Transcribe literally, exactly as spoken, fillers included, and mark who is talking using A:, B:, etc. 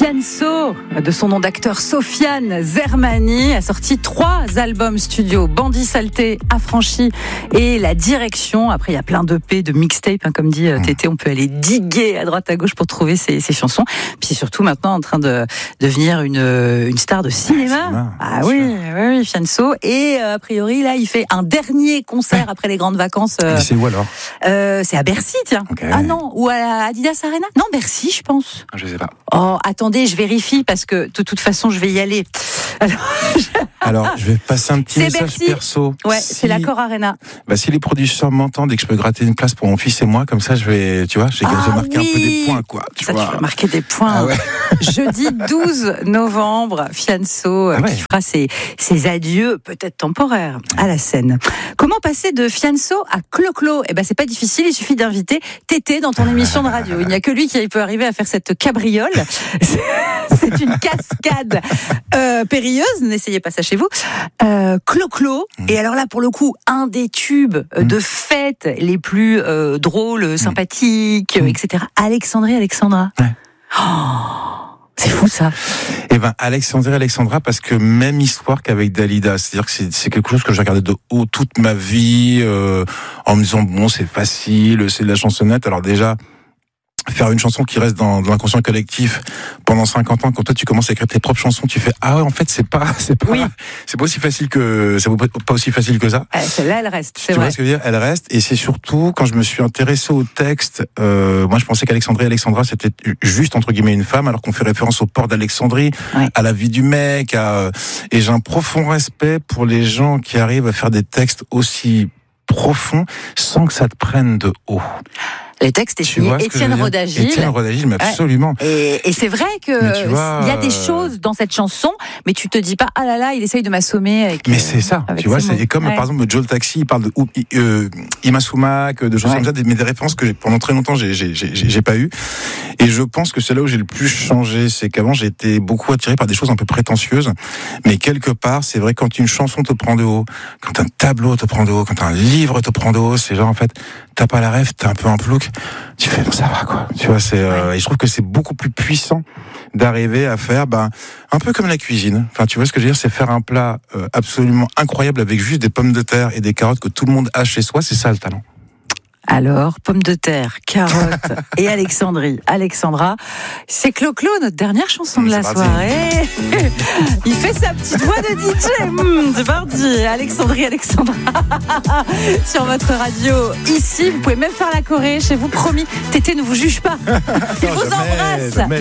A: Fianso, de son nom d'acteur Sofiane Zermani, a sorti trois albums studio, Bandit Saleté, Affranchi et La Direction. Après, il y a plein d'E P, de mixtapes, hein, comme dit euh, Tété, on peut aller diguer à droite à gauche pour trouver ses, ses chansons. Puis surtout maintenant en train de devenir une, une star de cinéma. Ah, ah oui, oui, oui, Fianso. Et euh, a priori, là, il fait un dernier concert après les grandes vacances. Euh,
B: et c'est où alors
A: euh, C'est à Bercy, tiens. Okay. Ah non, ou à la Adidas Arena. Non, Bercy, je pense.
B: Je sais pas.
A: Oh, attendez, je vérifie parce que de toute façon, je vais y aller.
B: Alors, Alors je vais passer un petit
A: c'est
B: message
A: Bercy.
B: perso.
A: Ouais,
B: si,
A: c'est l'Accor Arena.
B: Bah, si les producteurs m'entendent et que je peux gratter une place pour mon fils et moi, comme ça, je vais, tu vois, j'ai,
A: ah,
B: j'ai marqué
A: oui.
B: un peu des points, quoi. Tu
A: ça,
B: vois.
A: tu vas marquer des points.
B: Ah ouais.
A: Jeudi douze novembre, Fianso ah ouais. qui fera ses, ses adieux, peut-être temporaires, à la scène. Comment passer de Fianso à Clo-Clo ? Eh ben, c'est pas difficile, il suffit d'inviter Tété dans ton émission de radio. Il n'y a que lui qui peut arriver à faire cette cabriole. C'est une cascade euh, périlleuse, n'essayez pas ça chez vous. Euh, Clo-Clo, mmh. et alors là, pour le coup, un des tubes mmh. de fêtes les plus euh, drôles, sympathiques, mmh. et cetera. Alexandrie Alexandra. Ouais. Oh, c'est fou ça.
B: Eh ben, Alexandrie Alexandra, parce que même histoire qu'avec Dalida, c'est-à-dire que c'est, c'est quelque chose que j'ai regardé de haut toute ma vie, euh, en me disant bon, c'est facile, c'est de la chansonnette. Alors déjà, faire une chanson qui reste dans, dans l'inconscient collectif pendant cinquante ans, quand toi tu commences à écrire tes propres chansons, tu fais ah ouais, en fait c'est pas c'est pas oui. c'est pas aussi facile que c'est pas aussi facile que ça.
A: Euh, celle-là elle reste, c'est
B: tu
A: vrai.
B: vois ce que je veux dire, elle reste, et c'est surtout quand je me suis intéressé au texte, euh, moi je pensais qu'Alexandrie Alexandra c'était juste entre guillemets une femme, alors qu'on fait référence au port d'Alexandrie, ouais. à la vie du mec, à, et j'ai un profond respect pour les gens qui arrivent à faire des textes aussi profonds sans que ça te prenne de haut.
A: Le texte est signé Étienne Rodagil.
B: Étienne Rodagil, mais absolument.
A: Ouais. Et, et c'est vrai que il y a des choses dans cette chanson, mais tu te dis pas ah là là, il essaye de m'assommer avec.
B: Mais c'est ça, tu vois, c'est comme ouais. par exemple Joel Taxi, il parle de euh, Ima Sumac, de choses ouais. comme ça, des, mais des références que j'ai, pendant très longtemps j'ai, j'ai, j'ai, j'ai pas eu. Et je pense que c'est là où j'ai le plus changé, c'est qu'avant j'étais beaucoup attiré par des choses un peu prétentieuses, mais quelque part c'est vrai, quand une chanson te prend de haut, quand un tableau te prend de haut, quand un livre te prend de haut, c'est genre en fait t'as pas la rêve, t'es un peu un plouc. Tu fais, bon, ça va, quoi. Tu vois, c'est, euh, et je trouve que c'est beaucoup plus puissant d'arriver à faire, ben, un peu comme la cuisine. Enfin, tu vois ce que je veux dire, c'est faire un plat euh, absolument incroyable avec juste des pommes de terre et des carottes que tout le monde a chez soi. C'est ça le talent.
A: Alors, pommes de terre, carottes et Alexandrie, Alexandra, c'est Clo-Clo, notre dernière chanson de la soirée. Il fait sa petite voix de D J. Mmh, c'est parti, Alexandrie, Alexandra, sur votre radio. Ici, vous pouvez même faire la choré chez vous, promis. Tété ne vous juge pas. Il vous embrasse.